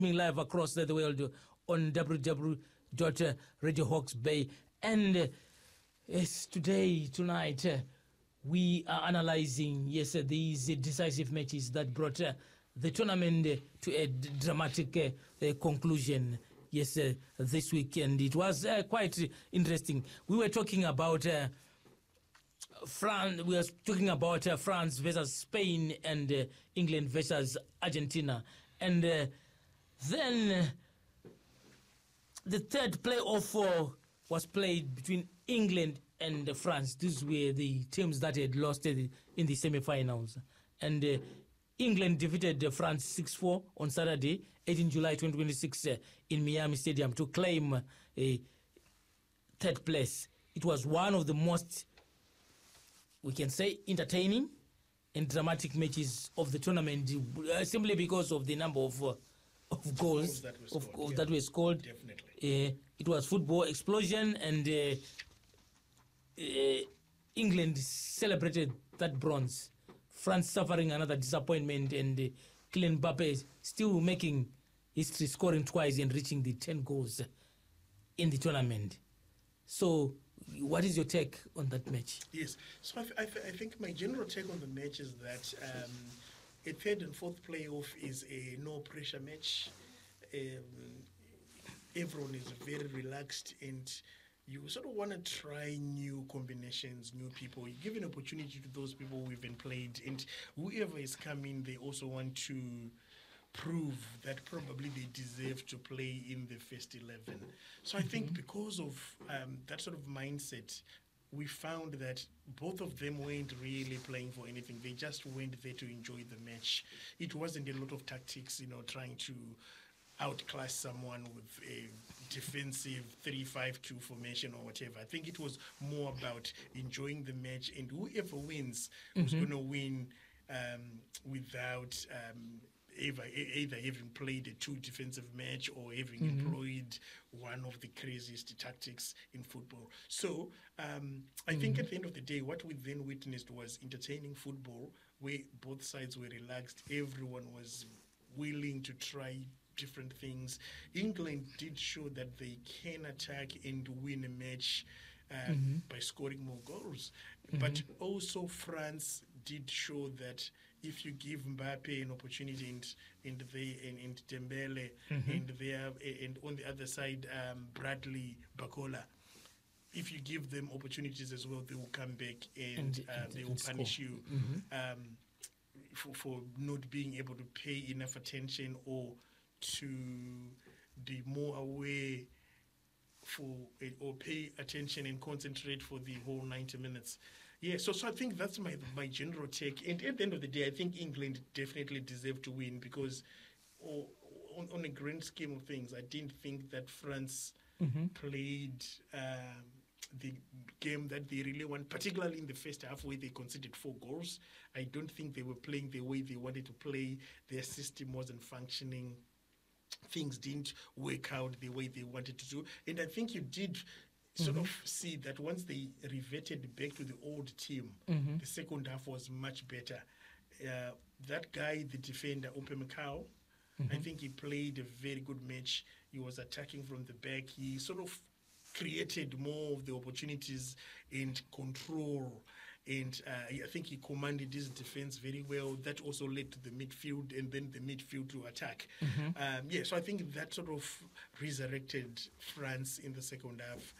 live across the world on www.Radio Hawke's Bay. And tonight, we are analyzing, these decisive matches that brought the tournament to a dramatic conclusion. This weekend. It was quite interesting. We were talking about France. We were talking about France versus Spain and England versus Argentina. And then the third playoff was played between England and France. These were the teams that had lost in the semi-finals. And England defeated France 6-4 on Saturday, 18 July 2026, in Miami Stadium to claim a third place. It was one of the most, we can say, entertaining and dramatic matches of the tournament, simply because of the number of goals that were scored. Definitely. It was football explosion, and England celebrated that bronze. France suffering another disappointment, and Kylian Mbappe still making history, scoring twice and reaching the 10 goals in the tournament. So, what is your take on that match? Yes, so I think my general take on the match is that a third and fourth playoff is a no-pressure match. Everyone is very relaxed, and you sort of want to try new combinations, new people. You give an opportunity to those people who haven't played, and whoever is coming, they also want to prove that probably they deserve to play in the first 11. So I think because of that sort of mindset, we found that both of them weren't really playing for anything. They just went there to enjoy the match. It wasn't a lot of tactics, trying to outclass someone with a defensive 3-5-2 formation or whatever. I think it was more about enjoying the match, and whoever wins was going to win without either having played a too defensive match or having employed one of the craziest tactics in football. So I think at the end of the day, what we then witnessed was entertaining football where both sides were relaxed. Everyone was willing to try different things. England did show that they can attack and win a match by scoring more goals. But also France did show that if you give Mbappe an opportunity and Dembele and on the other side Bradley Bacola, if you give them opportunities as well, they will come back and they will punish you for not being able to pay enough attention or to be more aware or pay attention and concentrate for the whole 90 minutes. Yeah, so I think that's my general take. And at the end of the day, I think England definitely deserved to win because on a grand scheme of things, I didn't think that France played the game that they really want, particularly in the first half where they conceded 4 goals. I don't think they were playing the way they wanted to play. Their system wasn't functioning. Things didn't work out the way they wanted to do. And I think you did sort of see that once they reverted back to the old team, the second half was much better. That guy, the defender, Upamecano, I think he played a very good match. He was attacking from the back. He sort of created more of the opportunities and control. And I think he commanded his defense very well. That also led to the midfield and then the midfield to attack. So I think that sort of resurrected France in the second half.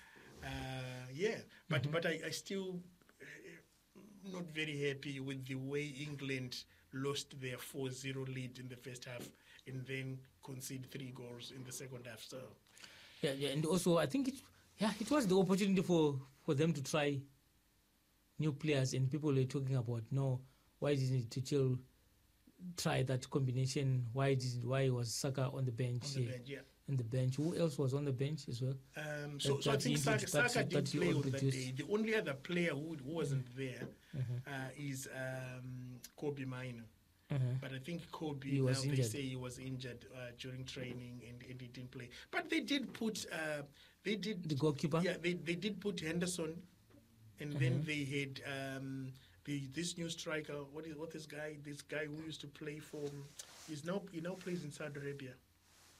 But I still not very happy with the way England lost their 4-0 lead in the first half and then conceded 3 goals in the second half. So and also I think it was the opportunity for them to try new players, and people were talking about, why didn't Tuchel try that combination? Why was Saka on the bench? On the bench. Who else was on the bench as well? So I think Saka did play on that day. The only other player who wasn't there is Kobe Mino. But I think Kobe, now they say he was injured during training and he didn't play. But they did put... the goalkeeper? Yeah, they did put Henderson. And then they had this new striker. What this guy who used to play for? He now plays in Saudi Arabia.